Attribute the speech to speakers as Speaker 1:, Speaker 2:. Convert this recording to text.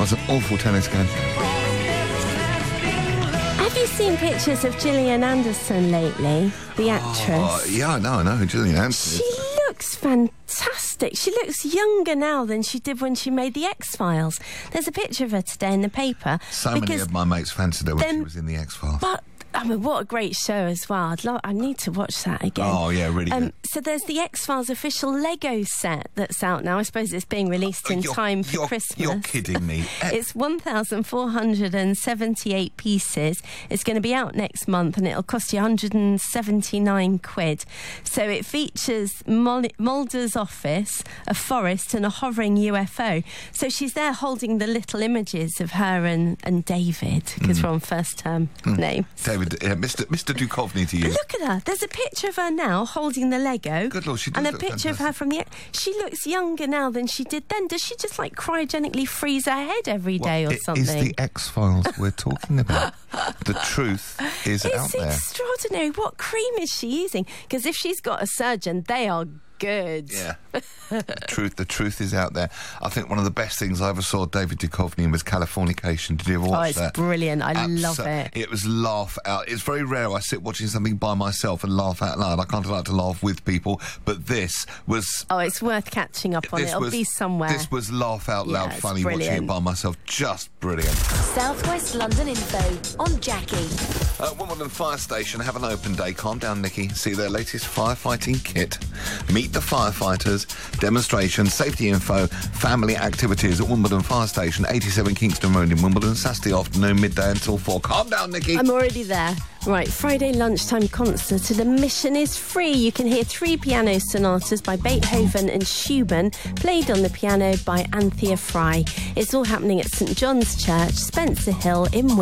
Speaker 1: was an awful tennis game.
Speaker 2: Have you seen pictures of Gillian Anderson lately, the actress?
Speaker 1: Yeah, I know who Gillian Anderson
Speaker 2: She
Speaker 1: is.
Speaker 2: looks fantastic. She looks younger now than she did when she made the X-Files. There's a picture of her today in the paper.
Speaker 1: So many of my mates fancied her when she was in the X-Files.
Speaker 2: But I mean, what a great show as well. I need to watch that again.
Speaker 1: Oh, yeah, really good.
Speaker 2: So there's the X-Files official Lego set that's out now. I suppose it's being released in time for Christmas.
Speaker 1: You're kidding me.
Speaker 2: It's 1,478 pieces. It's going to be out next month and it'll cost you 179 quid. So it features Mulder's office, a forest and a hovering UFO. So she's there holding the little images of her and David, because we're on first term names.
Speaker 1: David, Mr. Duchovny to you.
Speaker 2: Look at her. There's a picture of her now holding the Lego.
Speaker 1: Good Lord, she does
Speaker 2: And a
Speaker 1: look
Speaker 2: picture of her from the... She looks younger now than she did then. Does she just, like, cryogenically freeze her head every day or something?
Speaker 1: It is the X-Files we're talking about. The truth is out there.
Speaker 2: It's extraordinary. What cream is she using? Because if she's got a surgeon, they are good.
Speaker 1: Yeah. The truth is out there. I think one of the best things I ever saw David Duchovny in was Californication. Did you ever watch that?
Speaker 2: It's brilliant. I love it.
Speaker 1: It was laugh out. It's very rare I sit watching something by myself and laugh out loud. I can't like to laugh with people, but this was...
Speaker 2: Oh, it's worth catching up on. It'll be somewhere.
Speaker 1: This was laugh out loud funny
Speaker 2: brilliant.
Speaker 1: watching it by myself. Just brilliant.
Speaker 3: South West London info on Jackie.
Speaker 1: Wimbledon Fire Station have an open day. Calm down, Nikki. See their latest firefighting kit. Meet the firefighters, demonstration, safety info, family activities at Wimbledon Fire Station, 87 Kingston Road in Wimbledon, Saturday afternoon, midday until 4. Calm down, Nikki.
Speaker 2: I'm already there. Right, Friday lunchtime concert. Admission is free. You can hear 3 piano sonatas by Beethoven and Schumann, played on the piano by Anthea Fry. It's all happening at St John's Church, Spencer Hill in